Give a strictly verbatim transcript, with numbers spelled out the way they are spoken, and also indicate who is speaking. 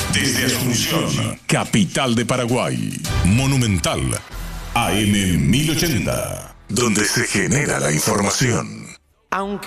Speaker 1: Desde Asunción, capital de Paraguay. Monumental A M mil ochenta, donde se genera la información.
Speaker 2: Aunque